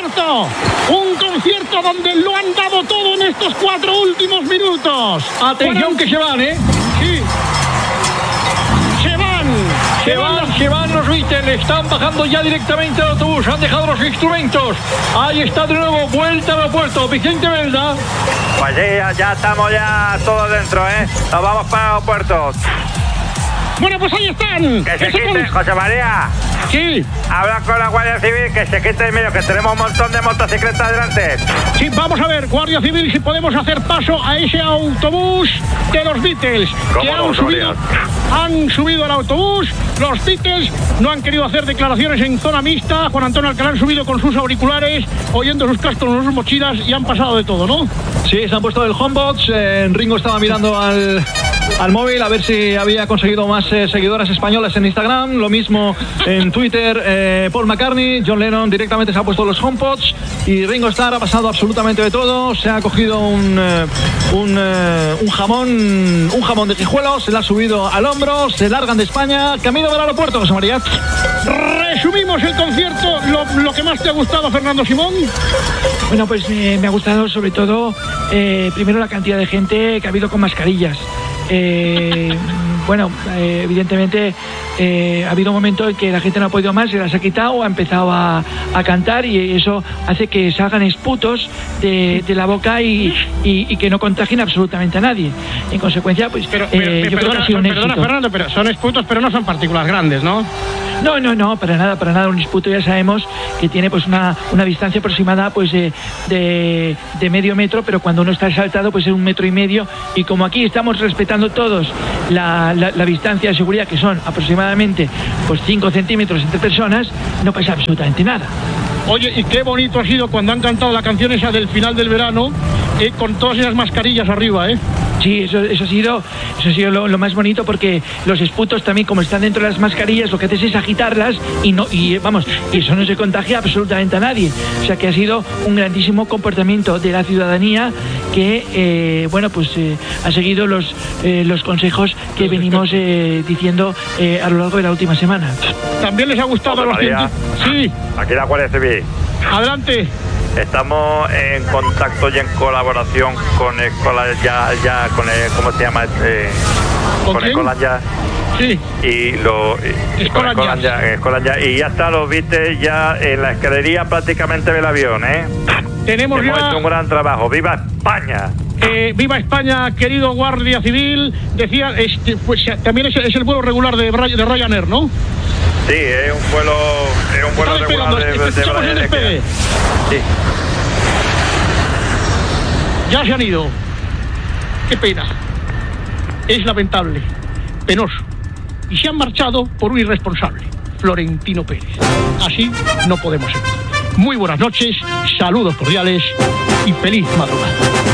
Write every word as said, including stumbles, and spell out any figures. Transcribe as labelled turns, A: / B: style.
A: concierto, un concierto donde lo han dado todo en estos cuatro últimos minutos.
B: Atención Para... que se van, ¿eh?
A: Sí. Se van.
B: Se van, se van los Beatles, están bajando ya directamente al autobús, han dejado los instrumentos. Ahí está de nuevo, vuelta al aeropuerto. Vicente Belda.
C: Pues sí, ya, ya estamos ya todos dentro, ¿eh? Nos vamos para el aeropuerto.
A: Bueno, pues ahí están.
C: Que se quiten, con... José María.
A: Sí.
C: Habla con la Guardia Civil, que se quite en medio, que tenemos un montón de motocicletas delante.
A: Sí, vamos a ver, Guardia Civil, si podemos hacer paso a ese autobús de los Beatles. Que han subido, han subido al autobús. Los Beatles no han querido hacer declaraciones en zona mixta. Juan Antonio Alcalá han subido con sus auriculares, oyendo sus cascos, sus mochilas, y han pasado de todo, ¿no?
B: Sí, se han puesto el homebox. Eh, Ringo estaba mirando al... al móvil a ver si había conseguido más eh, seguidoras españolas en Instagram, lo mismo en Twitter. eh, Paul McCartney, John Lennon directamente se ha puesto los HomePods y Ringo Starr ha pasado absolutamente de todo. Se ha cogido un eh, un, eh, un jamón un jamón de Guijuelo, se le ha subido al hombro, se largan de España, camino del aeropuerto, José María.
A: Resumimos el concierto, lo, lo que más te ha gustado, Fernando Simón.
D: Bueno, pues eh, me ha gustado sobre todo eh, primero la cantidad de gente que ha habido con mascarillas. Eh, bueno, eh, evidentemente eh, ha habido un momento en que la gente no ha podido más, se las ha quitado, ha empezado a, a cantar, y eso hace que salgan esputos de, de la boca y, y, y que no contagien absolutamente a nadie. En consecuencia, pues
A: pero,
D: eh,
A: pero,
D: yo
A: perdona,
D: creo que ha sido un
A: perdona,
D: éxito.
A: Fernando, pero son esputos, pero no son partículas grandes, ¿no?
D: No, no, no, para nada, para nada. Un esputo ya sabemos que tiene pues una, una distancia aproximada pues de, de, de medio metro, pero cuando uno está saltado pues es un metro y medio, y como aquí estamos respetando todos la, la, la distancia de seguridad, que son aproximadamente pues cinco centímetros entre personas, no pasa absolutamente nada.
A: Oye, y qué bonito ha sido cuando han cantado la canción esa del final del verano, eh, con todas esas mascarillas arriba, ¿eh?
D: Sí, eso, eso ha sido, eso ha sido lo, lo más bonito, porque los esputos también, como están dentro de las mascarillas, lo que haces es agitarlas y no, y vamos, y eso no se contagia absolutamente a nadie. O sea que ha sido un grandísimo comportamiento de la ciudadanía que, eh, bueno, pues eh, ha seguido los, eh, los consejos que venimos eh, diciendo eh, a lo largo de la última semana.
A: ¿También les ha gustado a los científicos? Sí.
C: Aquí la Guardia Civil.
A: Adelante.
C: Estamos en contacto y en colaboración con el ya, ya con el, ¿cómo se llama? Eh,
A: ¿Con,
C: con el Colanja.
A: Sí.
C: Y lo y, con el Colanja, el Colanja, y ya está, los viste ya en la escalería prácticamente del avión, ¿eh?
A: Tenemos
C: Hemos
A: ya...
C: hecho un gran trabajo. ¡Viva España!
A: Eh, viva España, querido Guardia Civil. Decía, este, pues también es, es el vuelo regular de, de Ryanair, ¿no?
C: Sí, es un vuelo, es un vuelo regular de, de, de Ryanair. Sí.
A: Ya se han ido. Qué pena. Es lamentable, penoso. Y se han marchado por un irresponsable, Florentino Pérez. Así no podemos seguir. Muy buenas noches, saludos cordiales y feliz madrugada.